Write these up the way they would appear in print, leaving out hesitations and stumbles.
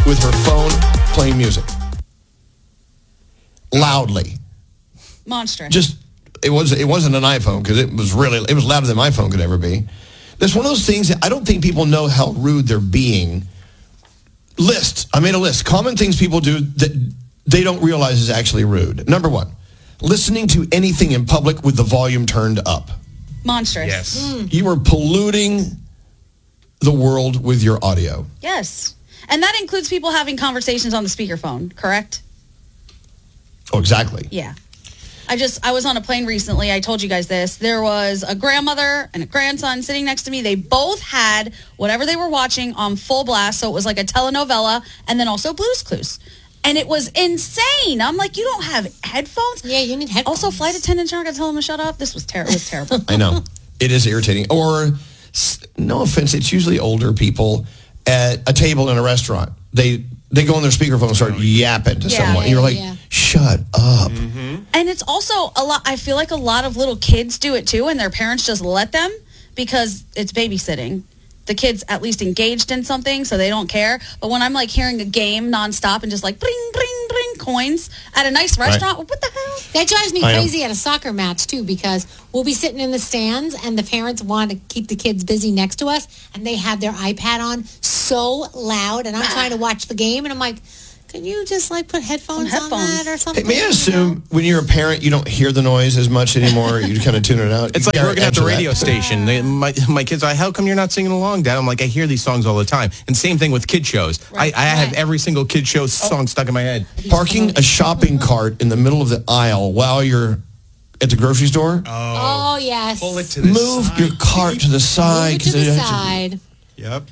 with her phone playing music. Loudly. Monstrous. Just, it wasn't an iPhone because it was louder than my phone could ever be. That's one of those things that I don't think people know how rude they're being. I made a list. Common things people do that they don't realize is actually rude. Number one, listening to anything in public with the volume turned up. Monstrous. Yes. You are polluting the world with your audio. Yes. And that includes people having conversations on the speakerphone, correct? Oh, exactly. Yeah. I was on a plane recently. I told you guys this. There was a grandmother and a grandson sitting next to me. They both had whatever they were watching on full blast. So it was like a telenovela and then also Blue's Clues. And it was insane. I'm like, you don't have headphones? Yeah, you need headphones. Also, flight attendants aren't going to tell them to shut up. This was terrible. It was terrible. I know. It is irritating. Or, no offense, it's usually older people at a table in a restaurant. They go on their speakerphone and start yapping to someone. And you're like, shut up. Mm-hmm. And it's also a lot. I feel like a lot of little kids do it too, and their parents just let them because it's babysitting. The kid's at least engaged in something, so they don't care. But when I'm like hearing a game nonstop and just like bring, bring, bring coins at a nice restaurant, what the hell? That drives me crazy at a soccer match, too, because we'll be sitting in the stands and the parents want to keep the kids busy next to us, and they have their iPad on so loud, and I'm trying to watch the game, and I'm like, can you just like put headphones on that or something? Hey, may I assume when you're a parent, you don't hear the noise as much anymore? You kind of tune it out. It's like working at the radio station. My kids are like, how come you're not singing along, Dad? I'm like, I hear these songs all the time. And same thing with kid shows. I have every single kid show song stuck in my head. Parking a shopping cart in the middle of the aisle while you're at the grocery store. Oh yes. Pull it to the Move side. your cart to the side. Move it to the side. Yep.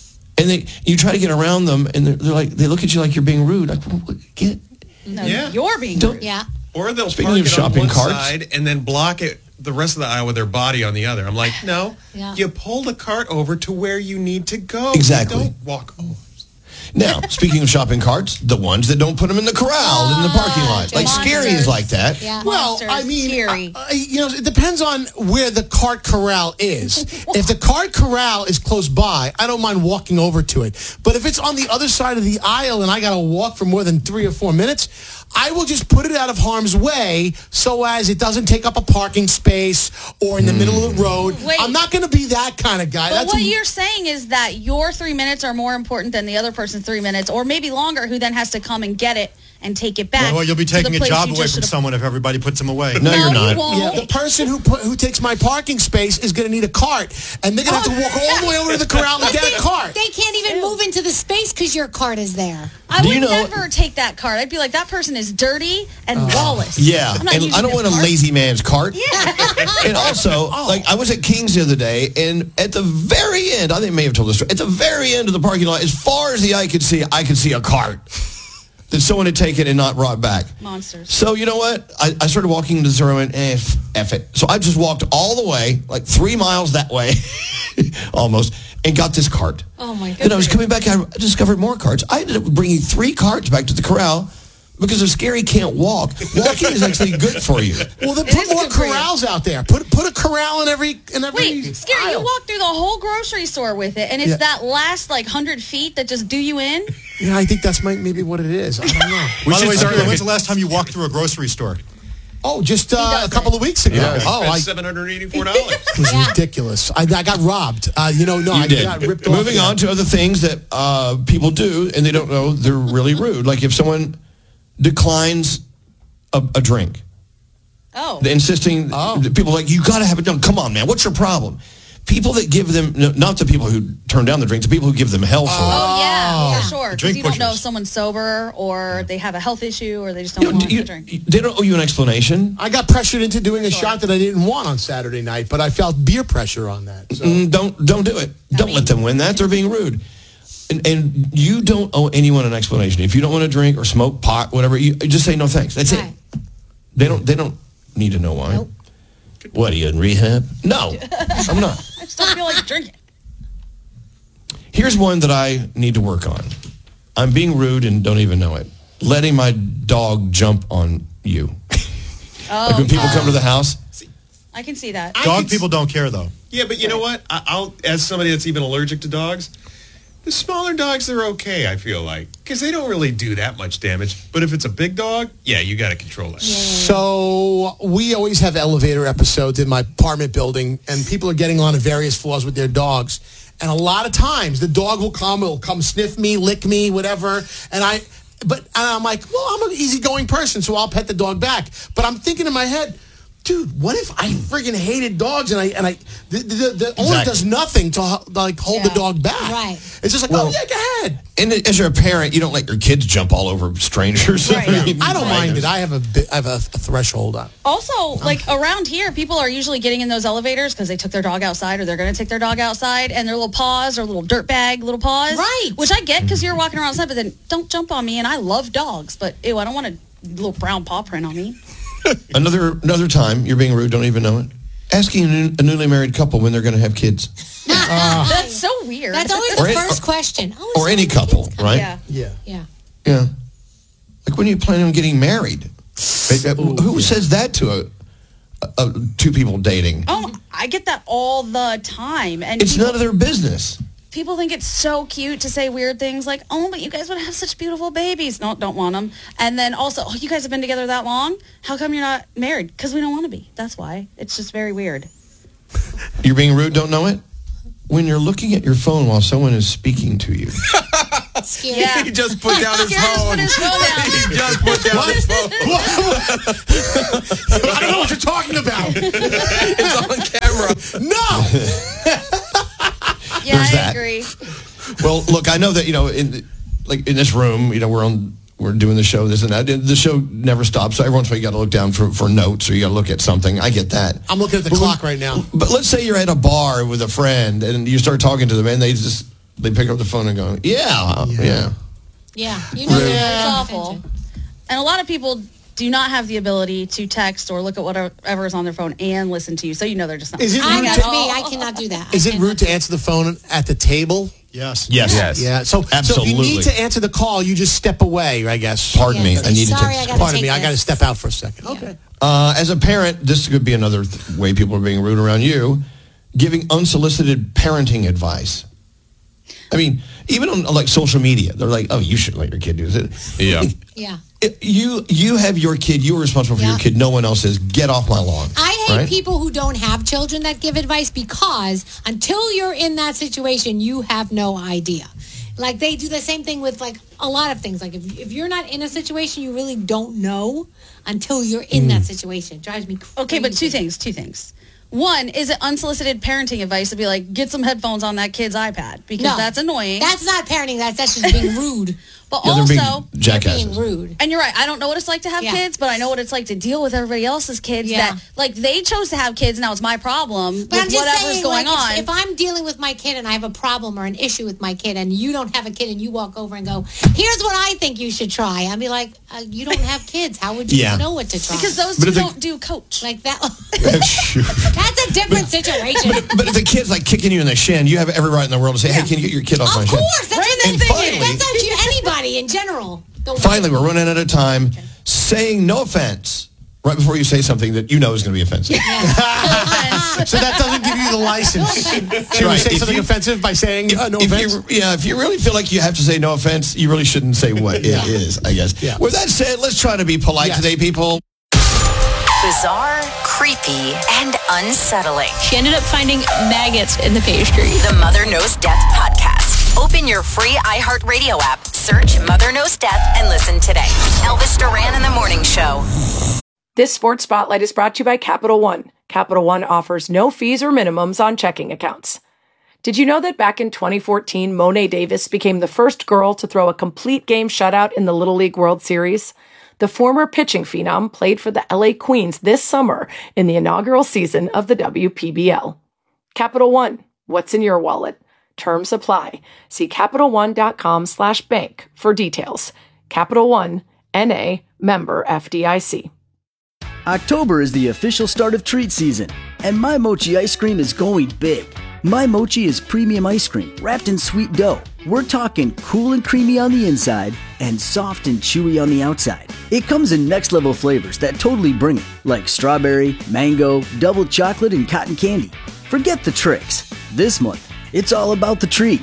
And you try to get around them, and they're like, they look at you like you're being rude. Like, get. No, Yeah. you're being rude. Yeah. Or they'll Speaking park of it on shopping one carts. side and then block it the rest of the aisle with their body on the other. I'm like, no, you pull the cart over to where you need to go. Exactly. You don't walk over. Now, speaking of shopping carts, the ones that don't put them in the corral in the parking lot. Like, Scary is like that. Yeah. Well, Monsters, I mean, scary. it depends on where the cart corral is. If the cart corral is close by, I don't mind walking over to it. But if it's on the other side of the aisle and I got to walk for more than 3 or 4 minutes, I will just put it out of harm's way so as it doesn't take up a parking space or in the middle of the road. Wait. I'm not going to be that kind of guy. But what you're saying is that your 3 minutes are more important than the other person's 3 minutes, or maybe longer, who then has to come and get it and take it back. Well, you'll be to the taking a place job you away just from should've- someone if everybody puts them away. No, you're not. You won't. Yeah, the person who takes my parking space is going to need a cart, and they're going to have to walk all the way over to the corral to get a cart. They can't even move into the space because your cart is there. I Do would you know- never take that cart. I'd be like, that person is dirty and lawless. Yeah, I'm not and using I don't this want a cart. lazy man's cart. Yeah. And also, like, I was at King's the other day, and at the very end, I think I may have told this story, at the very end of the parking lot, as far as the eye could see a cart that someone had taken and not brought back. Monsters. So, you know what? I started walking into the room and, F it. So I just walked all the way, like 3 miles that way, almost, and got this cart. Oh, my Then I was goodness. coming back, I discovered more carts. I ended up bringing 3 carts back to the corral because if Scary can't walk, walking is actually good for you. Well, then It put is more good for you. corrals out there. Put a corral in every Wait, Scary, you aisle. walk through the whole grocery store with it, and it's that last, 100 feet that just do you in? Yeah, I think that's maybe what it is. I don't know. By the way, Scary, when's the last time you walked through a grocery store? Oh, just does a couple of weeks ago. Yeah. Oh, It's $784. It was ridiculous. I got robbed. I You did. got ripped off. Moving on to other things that people do, and they don't know they're really rude. Like if someone declines a drink, insisting, people are like, you got to have it done. Come on, man. What's your problem? People that give them, not the people who turn down the drink, the people who give them hell for it. Oh, yeah, for sure. Because drink you don't know pushers. if someone's sober, or they have a health issue, or they just don't want to drink. They don't owe you an explanation. I got pressured into doing a shot that I didn't want on Saturday night, but I felt beer pressure on that. So. Don't do it. Don't let them win that. They're being rude. And you don't owe anyone an explanation. If you don't want to drink or smoke pot, whatever, you just say no thanks. That's Right. it. They don't need to know why. Nope. What, are you in rehab? No, I'm not. I just don't feel like drinking. Here's one that I need to work on. I'm being rude and don't even know it. Letting my dog jump on you. Like when people come to the house. I can see that. Dog people don't care, though. Yeah, but you know what? I'll, as somebody that's even allergic to dogs, The smaller dogs, they're okay, I feel like, because they don't really do that much damage. But if it's a big dog, yeah, you got to control it. So we always have elevator episodes in my apartment building, and people are getting on various floors with their dogs. And a lot of times, the dog will come sniff me, lick me, whatever. And I'm like, well, I'm an easygoing person, so I'll pet the dog back. But I'm thinking in my head, dude, what if I friggin' hated dogs and the owner does nothing to hold the dog back? Right. It's just like, go ahead. And as you're a parent, you don't let your kids jump all over strangers. Right. I don't mind it. I have a threshold on. Also, like around here, people are usually getting in those elevators because they took their dog outside or they're going to take their dog outside, and their little paws or little dirt bag little paws. Right. Which I get because you're walking around outside, but then don't jump on me. And I love dogs, but ew, I don't want a little brown paw print on me. Another time, you're being rude, don't even know it. Asking a newly married couple when they're going to have kids. That's so weird. That's always the first question. Or any couple, right? Yeah. Yeah. Like, when are you planning on getting married? Who says that to two people dating? Oh, I get that all the time. And It's none of their business. people think it's so cute to say weird things like, oh, but you guys would have such beautiful babies. No, don't want them. And then also, oh, you guys have been together that long? How come you're not married? Because we don't want to be. That's why. It's just very weird. You're being rude, don't know it? When you're looking at your phone while someone is speaking to you. Scary. Yeah. He just put down his Just phone. put his phone down. He just put down his phone. I don't know what you're talking about. It's on camera. No. Yeah, There's I that. agree. Well, look, I know that, in this room, we're doing the show, this and that. The show never stops, so every once in a while you got to look down for notes or you got to look at something. I get that. I'm looking at the clock right now. But let's say you're at a bar with a friend and you start talking to them and they pick up the phone and go, yeah. Yeah. You know, It's awful. And a lot of people do not have the ability to text or look at whatever is on their phone and listen to you. So they're just not. Is it I'm rude not to- me. I cannot do that. Is it rude to answer the phone at the table? Yes. Yes. Yeah. So if Absolutely. you need to answer the call, you just step away, I guess. Pardon me. I need to Sorry, text. I gotta Pardon take me. I got to this. step out for a second. Okay. As a parent, this could be another way people are being rude around you, giving unsolicited parenting advice. I mean, even on social media, they're like, oh, you shouldn't let your kid do this. Yeah. Yeah. You have your kid. You are responsible for your kid. No one else is. Get off my lawn. I hate right? people who don't have children that give advice because until you're in that situation, you have no idea. Like they do the same thing with a lot of things. Like if you're not in a situation, you really don't know until you're in that situation. It drives me crazy. Okay, but two things. One, is it unsolicited parenting advice to be like, get some headphones on that kid's iPad? Because No. that's annoying. That's not parenting. That's just being rude. But Yeah, they're being also, You're jackasses. being rude. and you're right, I don't know what it's like to have Yeah. kids, but I know what it's like to deal with everybody else's kids Yeah. that, they chose to have kids, now it's my problem But I'm with just whatever's saying, going on. If I'm dealing with my kid and I have a problem or an issue with my kid and you don't have a kid and you walk over and go, here's what I think you should try. I'd be like, you don't have kids. How would you know what to try? Because those But two if they- don't do coach. like that. Sure. That's a different situation. But if the kid's kicking you in the shin, you have every right in the world to say, hey, can you get your kid off my Of shin? course. That's what And the thing finally- is. That's not you, anybody in general. Finally, we're running out of time. Saying no offense right before you say something that you know is going to be offensive. So that doesn't give you the license. Can you Right. say If something you- offensive by saying no offense? If you really feel like you have to say no offense, you really shouldn't say what it is, I guess. Yeah. With that said, let's try to be polite Yes. today, people. Bizarre, creepy, and unsettling. She ended up finding maggots in the pastry. The Mother Knows Death podcast. Open your free iHeartRadio app, search Mother Knows Death, and listen today. Elvis Duran in the Morning Show. This Sports Spotlight is brought to you by Capital One. Capital One offers no fees or minimums on checking accounts. Did you know that back in 2014, Monet Davis became the first girl to throw a complete game shutout in the Little League World Series? The former pitching phenom played for the LA Queens this summer in the inaugural season of the WPBL. Capital One, what's in your wallet? Terms apply. See CapitalOne.com/bank for details. Capital One, N.A., member FDIC. October is the official start of treat season, and My Mochi ice cream is going big. My Mochi is premium ice cream wrapped in sweet dough. We're talking cool and creamy on the inside and soft and chewy on the outside. It comes in next level flavors that totally bring it, like strawberry, mango, double chocolate, and cotton candy. Forget the tricks. This month, it's all about the treats.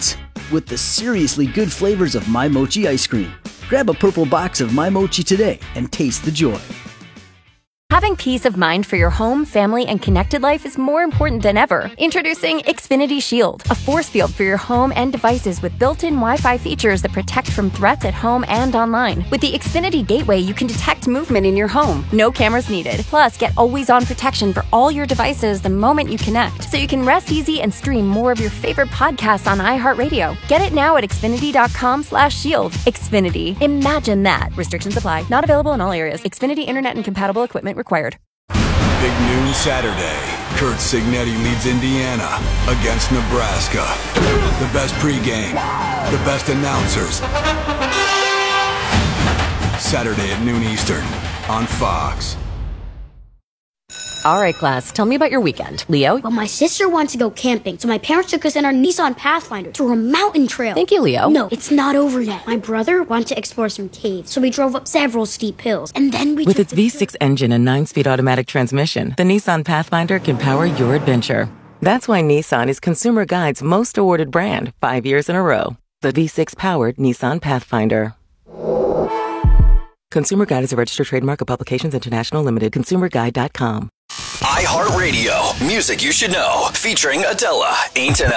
with the seriously good flavors of My Mochi ice cream. Grab a purple box of My Mochi today and taste the joy. Having peace of mind for your home, family, and connected life is more important than ever. Introducing Xfinity Shield, a force field for your home and devices with built-in Wi-Fi features that protect from threats at home and online. With the Xfinity Gateway, you can detect movement in your home. No cameras needed. Plus, get always-on protection for all your devices the moment you connect, so you can rest easy and stream more of your favorite podcasts on iHeartRadio. Get it now at Xfinity.com/shield. Xfinity. Imagine that. Restrictions apply. Not available in all areas. Xfinity Internet and compatible equipment required. Big noon Saturday. Kurt Signetti leads Indiana against Nebraska. The best pregame, the best announcers. Saturday at noon Eastern on Fox. All right, class, tell me about your weekend. Leo? Well, my sister wants to go camping, so my parents took us in our Nissan Pathfinder through a mountain trail. Thank you, Leo. No, it's not over yet. My brother wanted to explore some caves, so we drove up several steep hills, and then we With its V6 engine and 9-speed automatic transmission, the Nissan Pathfinder can power your adventure. That's why Nissan is Consumer Guide's most awarded brand 5 years in a row. The V6-powered Nissan Pathfinder. Consumer Guide is a registered trademark of Publications International Limited. ConsumerGuide.com. iHeartRadio, music you should know, featuring Adela, Ain't an